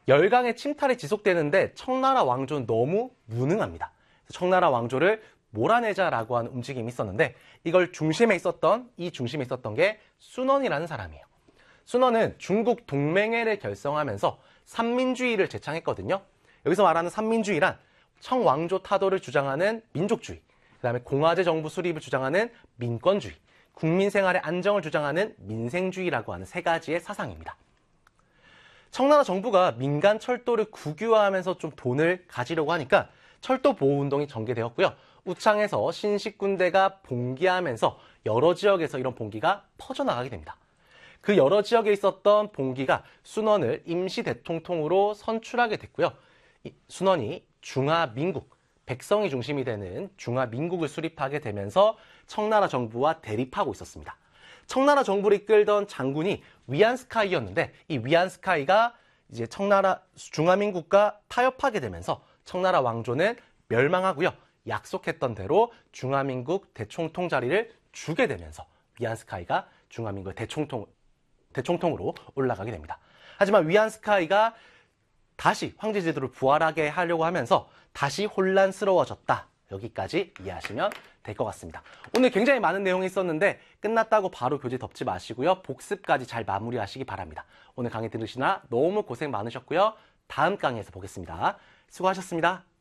열강의 침탈이 지속되는데 청나라 왕조는 너무 무능합니다. 청나라 왕조를 몰아내자라고 하는 움직임이 있었는데 이걸 중심에 있었던 게 순원이라는 사람이에요. 순원은 중국 동맹회를 결성하면서 삼민주의를 제창했거든요. 여기서 말하는 삼민주의란 청왕조 타도를 주장하는 민족주의, 그 다음에 공화제 정부 수립을 주장하는 민권주의, 국민 생활의 안정을 주장하는 민생주의라고 하는 세 가지의 사상입니다. 청나라 정부가 민간 철도를 국유화하면서 좀 돈을 가지려고 하니까 철도 보호운동이 전개되었고요. 우창에서 신식군대가 봉기하면서 여러 지역에서 이런 봉기가 퍼져나가게 됩니다. 그 여러 지역에 있었던 봉기가 순원을 임시 대통령으로 선출하게 됐고요. 순원이 중화민국, 백성이 중심이 되는 중화민국을 수립하게 되면서 청나라 정부와 대립하고 있었습니다. 청나라 정부를 이끌던 장군이 위안스카이였는데 이 위안스카이가 이제 중화민국과 타협하게 되면서 청나라 왕조는 멸망하고요. 약속했던 대로 중화민국 대총통 자리를 주게 되면서 위안스카이가 중화민국 대총통으로 올라가게 됩니다. 하지만 위안스카이가 다시 황제 제도를 부활하게 하려고 하면서 다시 혼란스러워졌다. 여기까지 이해하시면 될 것 같습니다. 오늘 굉장히 많은 내용이 있었는데 끝났다고 바로 교재 덮지 마시고요. 복습까지 잘 마무리하시기 바랍니다. 오늘 강의 들으시느라 너무 고생 많으셨고요. 다음 강의에서 보겠습니다. 수고하셨습니다.